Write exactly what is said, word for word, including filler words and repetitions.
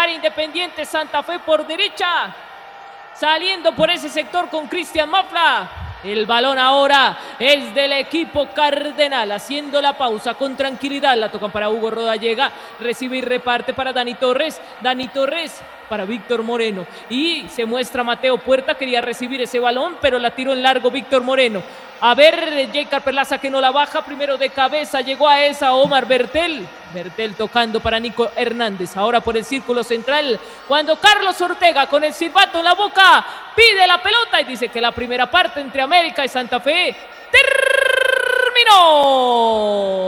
atacar Independiente Santa Fe por derecha. Saliendo por ese sector con Cristian Mafla. El balón ahora es del equipo cardenal, haciendo la pausa con tranquilidad. La tocan para Hugo Rodallega, recibe y reparte para Dani Torres. Dani Torres para Víctor Moreno. Y se muestra Mateo Puerta, quería recibir ese balón, pero la tiró en largo Víctor Moreno. A ver, Jeicar Perlaza que no la baja, primero de cabeza, llegó a esa Omar Bertel. Bertel tocando para Nico Hernández, ahora por el círculo central, cuando Carlos Ortega con el silbato en la boca, pide la pelota y dice que la primera parte entre América y Santa Fe terminó.